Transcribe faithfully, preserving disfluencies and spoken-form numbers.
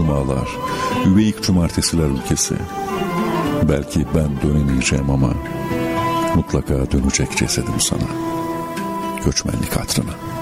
cumalar, üveyik cumartesiler ülkesi. Belki ben dönemeyeceğim ama mutlaka dönecek cesedim sana, göçmenlik hatırına.